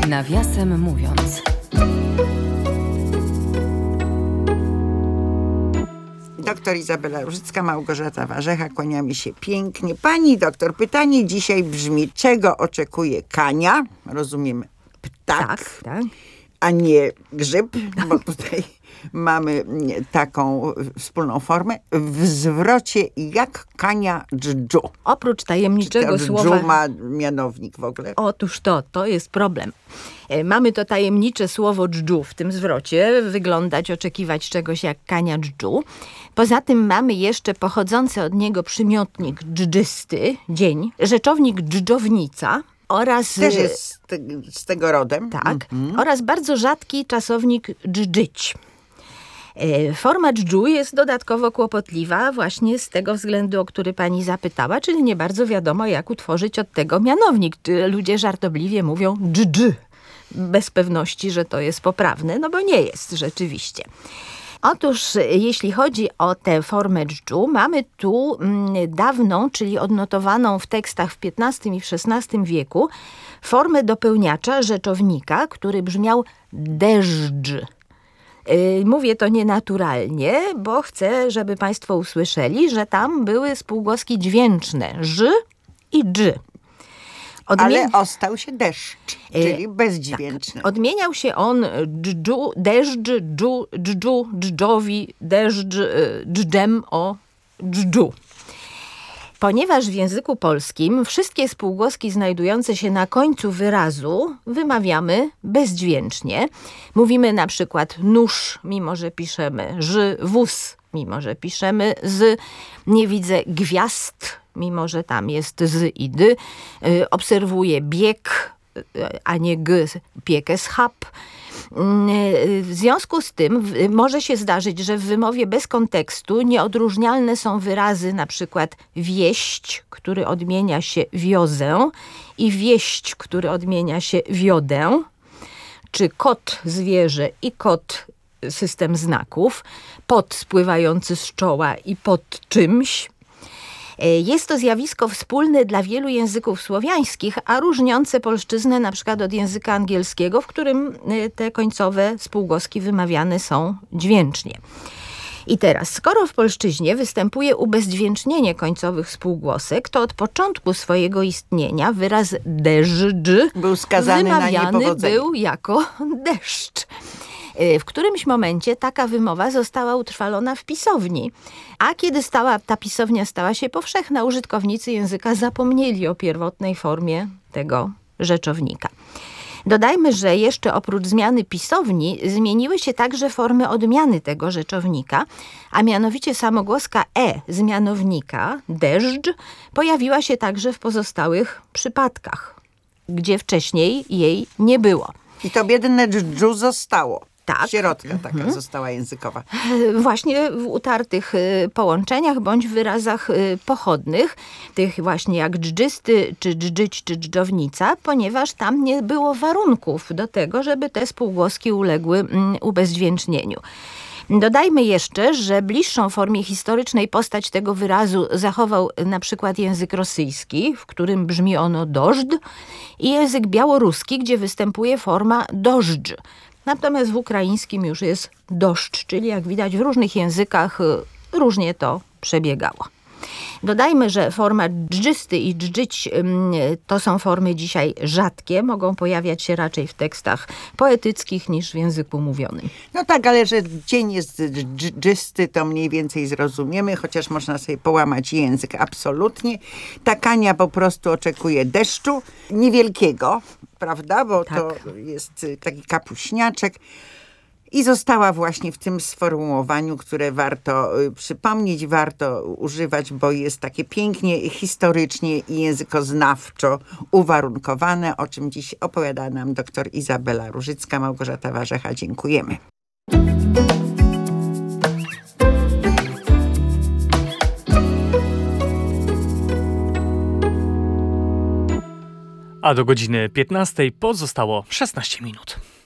Nawiasem mówiąc. Doktor Izabela Różycka, Małgorzata Warzecha, kłaniamy się pięknie. Pani doktor, pytanie dzisiaj brzmi, czego oczekuje kania? Rozumiem, ptak, Tak. a nie grzyb, bo tutaj mamy taką wspólną formę. W zwrocie jak kania dżdżu. Oprócz tajemniczego Dżdżu słowa... ma mianownik w ogóle. Otóż to jest problem. Mamy to tajemnicze słowo dżdżu w tym zwrocie, wyglądać, oczekiwać czegoś jak kania dżdżu. Poza tym mamy jeszcze pochodzący od niego przymiotnik dżdżysty, dzień, rzeczownik dżdżownica oraz... Też jest z tego rodem. Tak, oraz bardzo rzadki czasownik dżdżyć. Forma dżdżu jest dodatkowo kłopotliwa właśnie z tego względu, o który pani zapytała, czyli nie bardzo wiadomo, jak utworzyć od tego mianownik. Ludzie żartobliwie mówią dżdż, bez pewności, że to jest poprawne, no bo nie jest rzeczywiście. Otóż jeśli chodzi o tę formę dżdżu, mamy tu dawną, czyli odnotowaną w tekstach w XV i w XVI wieku, formę dopełniacza rzeczownika, który brzmiał deszcz. Mówię to nienaturalnie, bo chcę, żeby państwo usłyszeli, że tam były spółgłoski dźwięczne ż i dż. Ale ostał się deszcz, czyli bezdźwięczny. Tak. Odmieniał się on dżdżu, deszcz, dżdżu, dżdżu, dżdżowi, deszcz, dżdżem o dżdżu. Ponieważ w języku polskim wszystkie spółgłoski znajdujące się na końcu wyrazu wymawiamy bezdźwięcznie. Mówimy na przykład nóż, mimo że piszemy ż, wóz, mimo że piszemy z, nie widzę gwiazd, mimo że tam jest z i dy, obserwuję bieg, a nie g, piekę schab. W związku z tym może się zdarzyć, że w wymowie bez kontekstu nieodróżnialne są wyrazy na przykład wieść, który odmienia się wiozę i wieść, który odmienia się wiodę, czy kot zwierzę i kot system znaków, pod spływający z czoła i pod czymś. Jest to zjawisko wspólne dla wielu języków słowiańskich, a różniące polszczyznę na przykład od języka angielskiego, w którym te końcowe spółgłoski wymawiane są dźwięcznie. I teraz, skoro w polszczyźnie występuje ubezdźwięcznienie końcowych spółgłosek, to od początku swojego istnienia wyraz deszcz był skazany na niepowodzenie. był jako deszcz. W którymś momencie taka wymowa została utrwalona w pisowni, a kiedy ta pisownia stała się powszechna, użytkownicy języka zapomnieli o pierwotnej formie tego rzeczownika. Dodajmy, że jeszcze oprócz zmiany pisowni zmieniły się także formy odmiany tego rzeczownika, a mianowicie samogłoska z mianownika, deszcz, pojawiła się także w pozostałych przypadkach, gdzie wcześniej jej nie było. I to biedne dżdżu zostało. Tak. Sierotka taka została językowa. Właśnie w utartych połączeniach bądź wyrazach pochodnych, tych właśnie jak dżdżysty, czy dżdżyć, czy dżdżownica, ponieważ tam nie było warunków do tego, żeby te spółgłoski uległy ubezdźwięcznieniu. Dodajmy jeszcze, że bliższą formie historycznej postać tego wyrazu zachował na przykład język rosyjski, w którym brzmi ono dożd, i język białoruski, gdzie występuje forma dożdż. Natomiast w ukraińskim już jest doszcz, czyli jak widać w różnych językach różnie to przebiegało. Dodajmy, że forma dżdżysty i dżdżyć to są formy dzisiaj rzadkie, mogą pojawiać się raczej w tekstach poetyckich niż w języku mówionym. No tak, ale że dzień jest dżdżysty, to mniej więcej zrozumiemy, chociaż można sobie połamać język absolutnie. Ta kania po prostu oczekuje deszczu, niewielkiego, prawda, bo tak. To jest taki kapuśniaczek. I została właśnie w tym sformułowaniu, które warto przypomnieć, warto używać, bo jest takie pięknie historycznie i językoznawczo uwarunkowane, o czym dziś opowiada nam dr Izabela Różycka, Małgorzata Warzecha. Dziękujemy. A do godziny 15 pozostało 16 minut.